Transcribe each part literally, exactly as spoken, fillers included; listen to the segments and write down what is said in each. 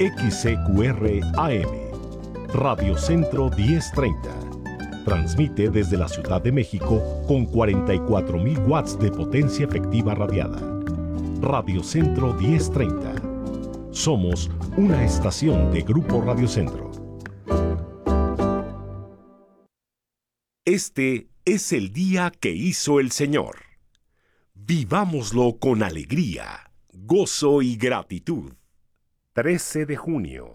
X C Q R A M, Radio Centro diez treinta. Transmite desde la Ciudad de México con cuarenta y cuatro mil watts de potencia efectiva radiada. Radio Centro diez treinta. Somos una estación de Grupo Radio Centro. Este es el día que hizo el Señor. Vivámoslo con alegría, gozo y gratitud. trece de junio.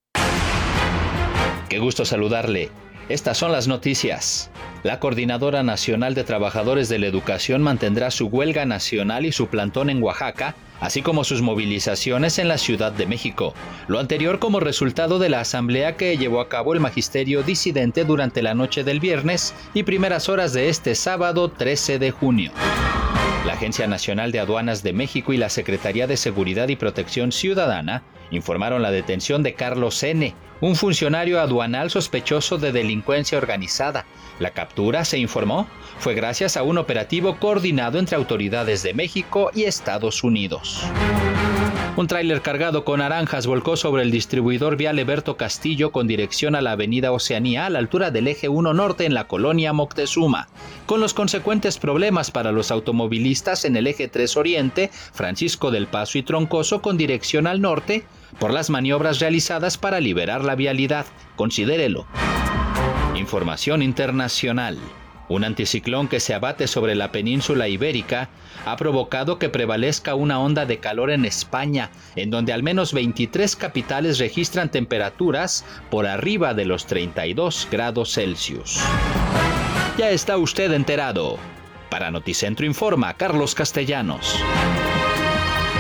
Qué gusto saludarle. Estas son las noticias. La Coordinadora Nacional de Trabajadores de la Educación mantendrá su huelga nacional y su plantón en Oaxaca, así como sus movilizaciones en la Ciudad de México. Lo anterior como resultado de la asamblea que llevó a cabo el magisterio disidente durante la noche del viernes y primeras horas de este sábado trece de junio. La Agencia Nacional de Aduanas de México y la Secretaría de Seguridad y Protección Ciudadana informaron la detención de Carlos N., un funcionario aduanal sospechoso de delincuencia organizada. La captura, se informó, fue gracias a un operativo coordinado entre autoridades de México y Estados Unidos. Un tráiler cargado con naranjas volcó sobre el distribuidor vial Eberto Castillo con dirección a la avenida Oceanía a la altura del eje uno Norte en la colonia Moctezuma, con los consecuentes problemas para los automovilistas en el eje tres Oriente, Francisco del Paso y Troncoso con dirección al norte, por las maniobras realizadas para liberar la vialidad. Considérelo. Información internacional. Un anticiclón que se abate sobre la península ibérica ha provocado que prevalezca una onda de calor en España, en donde al menos veintitrés capitales registran temperaturas por arriba de los treinta y dos grados Celsius. Ya está usted enterado. Para Noticentro informa Carlos Castellanos.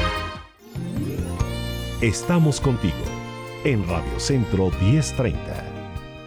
Estamos contigo en Radio Centro diez treinta.